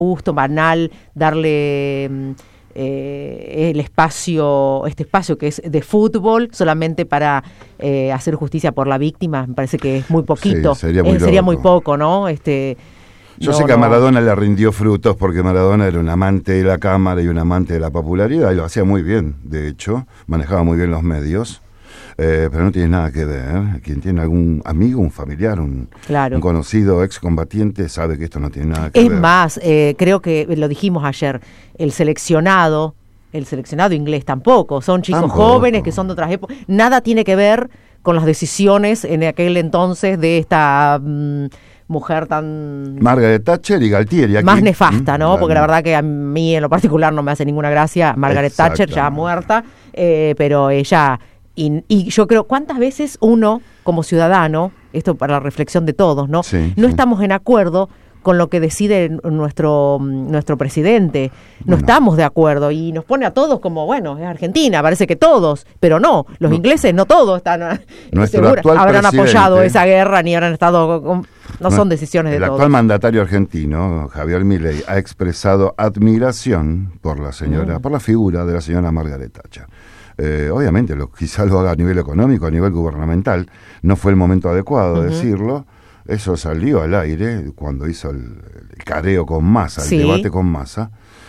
gusto, banal, darle este espacio que es de fútbol solamente para hacer justicia por la víctima. Me parece que es muy poquito. Sí, sería muy poco, ¿no? Yo sé que a Maradona le rindió frutos porque Maradona era un amante de la cámara y un amante de la popularidad y lo hacía muy bien, de hecho, manejaba muy bien los medios, pero no tiene nada que ver. Quien tiene algún amigo, un familiar, un conocido excombatiente sabe que esto no tiene nada que ver. Es más, creo que lo dijimos ayer, el seleccionado inglés tampoco, son chicos jóvenes que son de otras épocas, nada tiene que ver con las decisiones en aquel entonces de esta... mujer tan... Margaret Thatcher y Galtieri. Aquí. Más nefasta, ¿no? Porque la verdad que a mí en lo particular no me hace ninguna gracia Margaret Thatcher, ya muerta, pero ella... Y yo creo, ¿cuántas veces uno, como ciudadano, esto para la reflexión de todos, ¿no? No estamos en acuerdo con lo que decide nuestro presidente. No estamos de acuerdo y nos pone a todos como, bueno, es Argentina, parece que todos, pero no, los ingleses no todos están habrán apoyado esa guerra ni habrán estado... No son decisiones de todos. El actual mandatario argentino, Javier Milei, ha expresado admiración por la señora, por la figura de la señora Margaret Thatcher. Obviamente, quizá lo haga a nivel económico, a nivel gubernamental, no fue el momento adecuado de decirlo. Eso salió al aire cuando hizo el careo con Massa, el debate con Massa.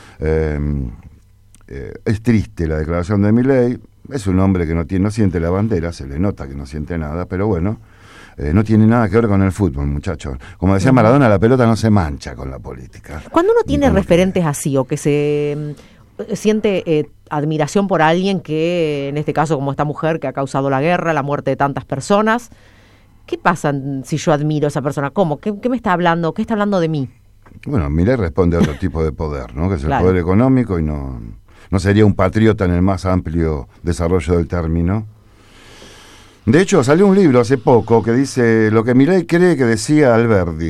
Es triste la declaración de Milei. Es un hombre que no siente la bandera, se le nota que no siente nada, pero bueno, no tiene nada que ver con el fútbol, muchachos. Como decía Maradona, la pelota no se mancha con la política. Cuando uno tiene referentes así o que se siente admiración por alguien que, en este caso como esta mujer que ha causado la guerra, la muerte de tantas personas, ¿qué pasa si yo admiro a esa persona? ¿Cómo? ¿Qué me está hablando? ¿Qué está hablando de mí? Bueno, Milei responde a otro tipo de poder, ¿no? Que es el poder económico y no sería un patriota en el más amplio desarrollo del término. De hecho, salió un libro hace poco que dice lo que Milei cree que decía Alberdi.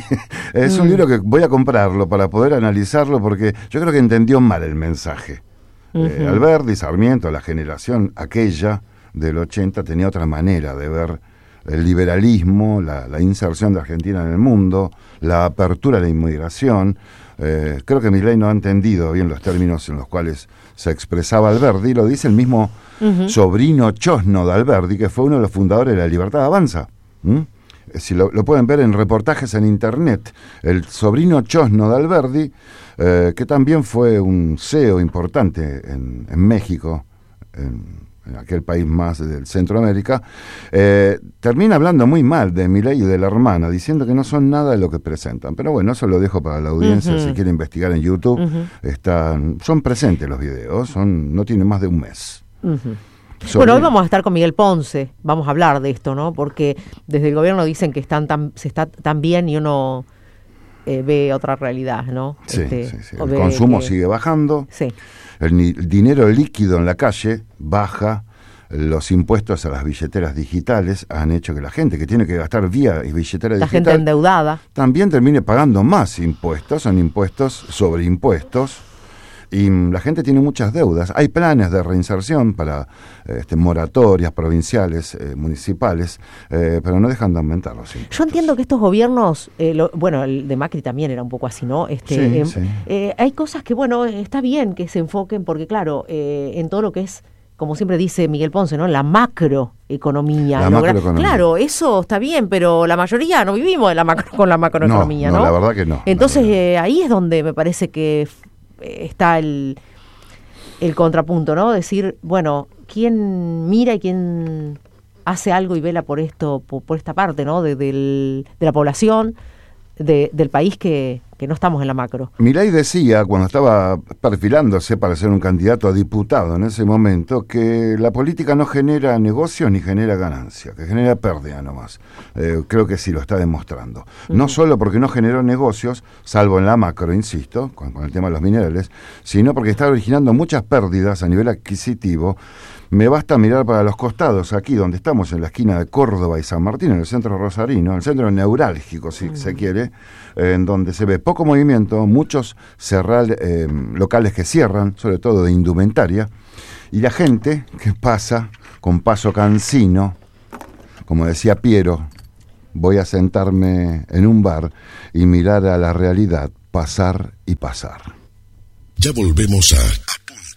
Es un libro que voy a comprarlo para poder analizarlo porque yo creo que entendió mal el mensaje. Alberdi, Sarmiento, la generación aquella del 80 tenía otra manera de ver el liberalismo, la inserción de Argentina en el mundo, la apertura a la inmigración. Creo que Milei no ha entendido bien los términos en los cuales se expresaba Alberdi. Lo dice el mismo sobrino chosno de Alberdi, que fue uno de los fundadores de La Libertad Avanza. Si lo pueden ver en reportajes en internet, el sobrino chosno de Alberdi, que también fue un CEO importante en México, en aquel país más del Centroamérica, termina hablando muy mal de Milei y de la hermana, diciendo que no son nada de lo que presentan. Pero bueno, eso lo dejo para la audiencia, si quiere investigar en YouTube. Son presentes los videos, no tienen más de un mes. Bueno, hoy vamos a estar con Miguel Ponce, vamos a hablar de esto, ¿no? Porque desde el gobierno dicen que se está tan bien y uno ve otra realidad, ¿no? Sí. El consumo sigue bajando. Sí. El dinero líquido en la calle baja, los impuestos a las billeteras digitales han hecho que la gente que tiene que gastar vía billetera digital, la gente endeudada, también termine pagando más impuestos, son impuestos sobre impuestos, y la gente tiene muchas deudas. Hay planes de reinserción para moratorias provinciales, municipales, pero no dejan de aumentar los impuestos. Yo entiendo que estos gobiernos, el de Macri también era un poco así, ¿no? Hay cosas que, está bien que se enfoquen, porque claro, en todo lo que es, como siempre dice Miguel Ponce, ¿no? La macroeconomía. Claro, eso está bien, pero la mayoría no vivimos con la macroeconomía, ¿no? No, la verdad que no. Entonces, ahí es donde me parece que está el contrapunto, ¿no? Decir, bueno, ¿quién mira y quién hace algo y vela por esto, por esta parte, ¿no? De la población, del país que no estamos en la macro. Milei decía, cuando estaba perfilándose para ser un candidato a diputado en ese momento, que la política no genera negocios ni genera ganancia, que genera pérdida nomás. Creo que sí lo está demostrando. No solo porque no generó negocios, salvo en la macro, insisto, con el tema de los minerales, sino porque está originando muchas pérdidas a nivel adquisitivo. Me basta mirar para los costados, aquí donde estamos, en la esquina de Córdoba y San Martín, en el centro rosarino, el centro neurálgico, si se quiere, en donde se ve poco movimiento, muchos locales que cierran, sobre todo de indumentaria, y la gente que pasa con paso cansino, como decía Piero, voy a sentarme en un bar y mirar a la realidad, pasar y pasar. Ya volvemos a